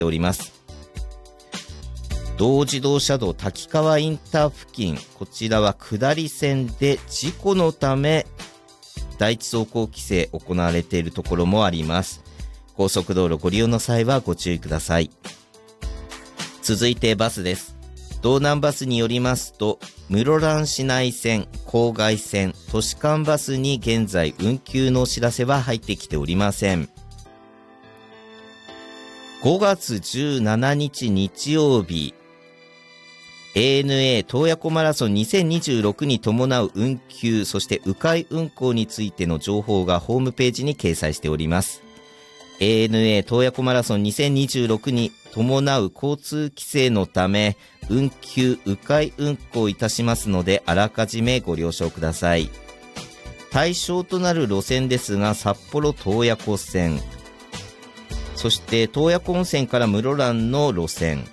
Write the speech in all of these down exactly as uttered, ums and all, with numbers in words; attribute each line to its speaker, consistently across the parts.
Speaker 1: おります。道自動車道滝川インター付近、こちらは下り線で事故のため第一走行規制行われているところもあります。高速道路ご利用の際はご注意ください。続いてバスです。道南バスによりますと、室蘭市内線、郊外線、都市間バスに現在運休のお知らせは入ってきておりません。ごがつじゅうしちにち日曜日、エーエヌエー 洞爺湖マラソンにせんにじゅうろくに伴う運休、そして迂回運行についての情報がホームページに掲載しております。エーエヌエー 洞爺湖マラソンにせんにじゅうろくに伴う交通規制のため、運休、迂回運行いたしますので、あらかじめご了承ください。対象となる路線ですが、札幌洞爺湖線、そして洞爺湖温泉から室蘭の路線、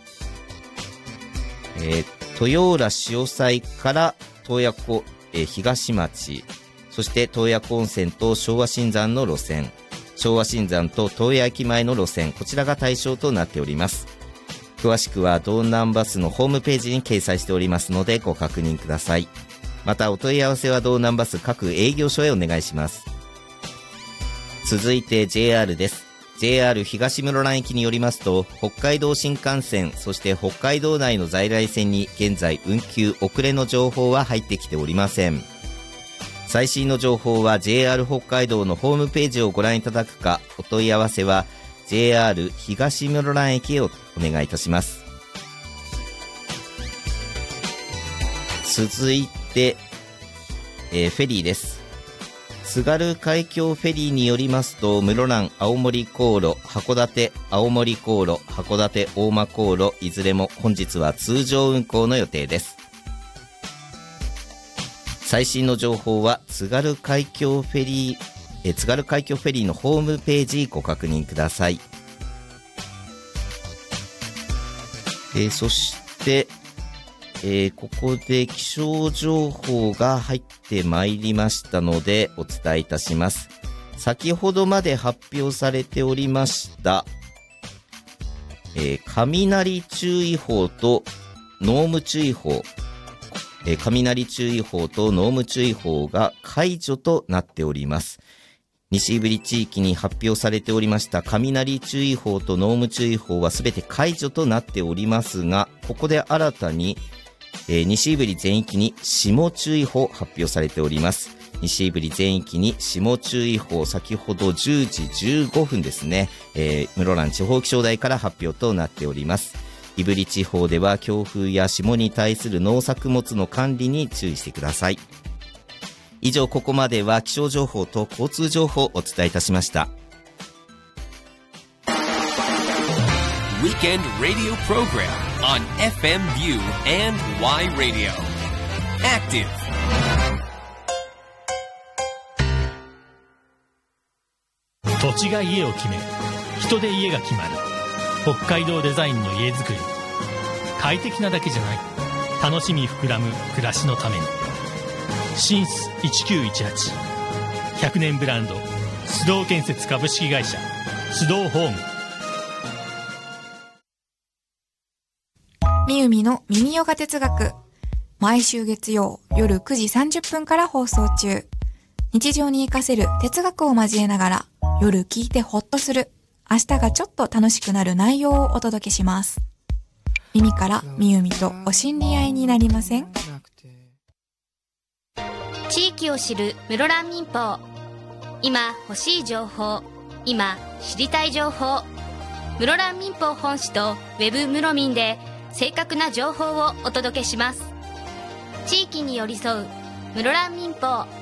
Speaker 1: えー、豊浦潮騒から洞爺湖、えー、東町、そして洞爺湖温泉と昭和新山の路線、昭和新山と洞爺駅前の路線、こちらが対象となっております。詳しくは道南バスのホームページに掲載しておりますのでご確認ください。またお問い合わせは道南バス各営業所へお願いします。続いて ジェイアール です。ジェイアール 東室蘭駅によりますと、北海道新幹線、そして北海道内の在来線に現在運休遅れの情報は入ってきておりません。最新の情報は ジェイアール 北海道のホームページをご覧いただくか、お問い合わせは ジェイアール 東室蘭駅へお願いいたします。続いて、えー、フェリーです。津軽海峡フェリーによりますと、室蘭青森航路、函館青森航路、函館大間航路、いずれも本日は通常運行の予定です。最新の情報は津軽海峡フェリー、え津軽海峡フェリーのホームページご確認ください。えー、そして、えー、ここで気象情報が入ってまいりましたのでお伝えいたします。先ほどまで発表されておりました、えー、雷注意報と濃霧注意報、えー、雷注意報と濃霧注意報が解除となっております。西胆振地域に発表されておりました雷注意報と濃霧注意報はすべて解除となっておりますが、ここで新たにえー、西胆振全域に霜注意報発表されております。西胆振全域に霜注意報、先ほどじゅうじじゅうごふんですね、えー、室蘭地方気象台から発表となっております。胆振地方では強風や霜に対する農作物の管理に注意してください。以上、ここまでは気象情報と交通情報をお伝えいたしました。
Speaker 2: Weekend radio program on エフエム View and Y Radio. Active.
Speaker 3: 土地が家を決め、人で家が決まる。北海道デザインの家づくり。快適なだけじゃない。楽しみ膨らむ暮らしのために。シンスいちきゅういちはち。ひゃくねんブランド、須藤建設株式会社、須藤ホーム。
Speaker 4: みゆみの耳ヨガ哲学。毎週月曜夜くじさんじゅっぷんから放送中。日常に活かせる哲学を交えながら、夜聞いてほっとする、明日がちょっと楽しくなる内容をお届けします。耳からみゆみとお心理合いになりません？
Speaker 5: 地域を知る室蘭民放。今欲しい情報、今知りたい情報。室蘭民放本誌とウェブ室民で正確な情報をお届けします。地域に寄り添う室蘭民放。